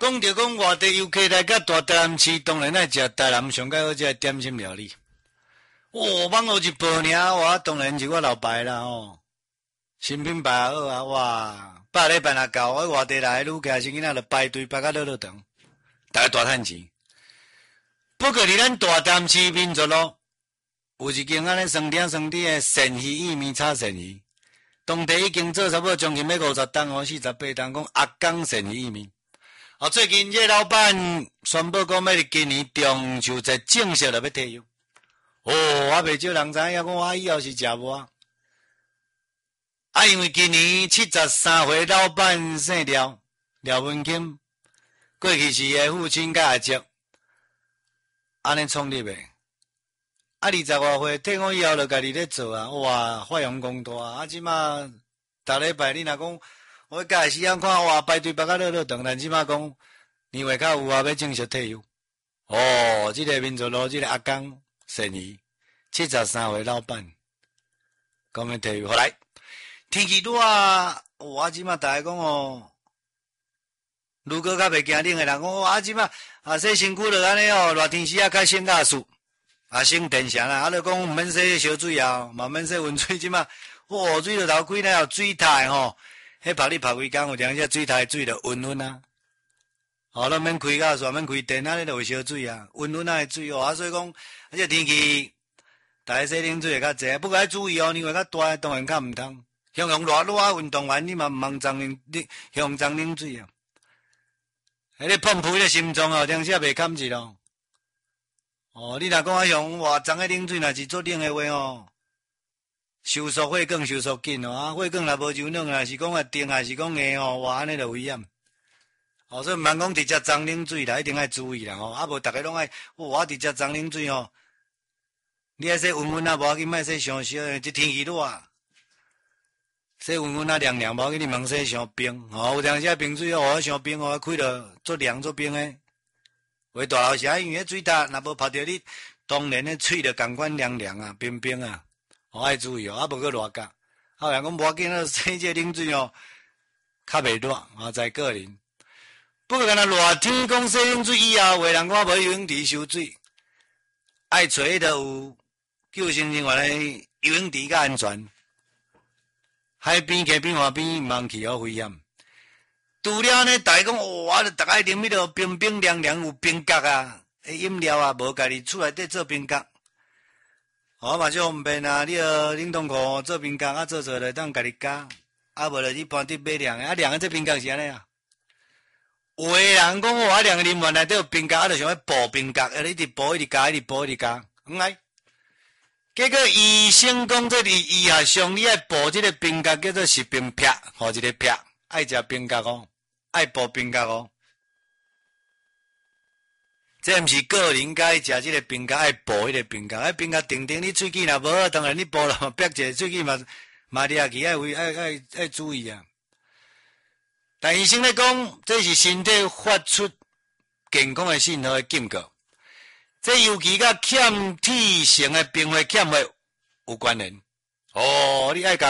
讲着讲外地游客来到大台南市，当然爱食台南上较好食的点心料理。网络一报尔，我当然是我老爸啦吼，新品牌好啊，哇，8礼拜若到，我外地来的旅客是囡仔就排队排到落长，大家大趁钱。不过伫咱大台南市民族路，有一间安尼酸甜的鳝鱼意面炒鳝鱼，当地已经做差不多将近要50档哦，48档，讲阿江鳝鱼意面。最近这老板宣布讲要伫今年中秋节正式就要退休。我袂少人知影，讲我以后是食无啊。因为今年73岁老板姓廖文钦，过去是个父亲甲阿叔，安尼创立的。20多岁退伍以后就家己咧做啊，哇，发扬光大啊！即马逐礼拜你若讲，我假时间看哇排队排到落长，但即马讲年尾较有啊，要正式退休。这个民族路，这个阿江鳝鱼，73岁老板，讲要退休。后来天气热啊，即马大家讲如果较袂惊冷的人讲，即马洗身躯就安尼热天时较省甲水。省电啥啦，就讲毋免洗烧水啊，嘛免洗温水，即马，水就头开了，水台迄晒你晒规工，有当时水台水就温温啊，咱免开甲煞免开电啊，你就会烧水啊，温温的水所以讲，这天气，大家洗冷水会较济，不过要注意年岁较大，当然较毋通，用热运动完，你嘛毋通脏冷水啊，你碰破迄个心脏有当时也袂堪住咯。你若讲用偌脏的冷水，若是做冷的话收缩血管收缩紧血管若无柔软，若是讲定还是讲硬哇，安尼就危险。所以毋通讲直接脏冷水啦，一定要注意啦无逐个拢爱，我直接脏冷水你爱洗温温无要紧，莫洗伤烧的，这天气热，洗温温凉凉无要紧，你莫洗伤冰有当时冰水伤冰开了做凉做冰的。为大老侠，因为迄水塔若无拍着你，当然咧喙就共款凉凉啊、冰冰啊，爱注意无搁热甲。有人讲无要紧，洗这冷水较袂热在个人。不过干那热天讲洗冷水以后，有人讲无游泳池收水，爱找迄个有救生人员的游泳池较安全。海边、溪边、河边，毋通去危险。除了呢，大家讲逐个啉迄个冰冰凉凉有冰角啊，饮料啊，无家己厝内底做冰角。嘛是方便啊，你冷冻库做冰角做就当家己加，无就去搬得买凉的，凉的这冰角是安尼啊。有的人讲凉的啉完内底有冰角，就想要补冰角，一直补一直加，结果医生讲这医学上你爱补这个冰角叫做食冰片，一个片爱食冰角爱补冰角这毋是个人该食这个冰角，爱补迄个冰角，冰角定定你喙齿若无好，当然你补了憋者喙齿嘛裂去，爱注意啊。但医生咧讲，这是身体发出健康的信号的警告，这尤其甲欠体性的并发欠发有关联。你爱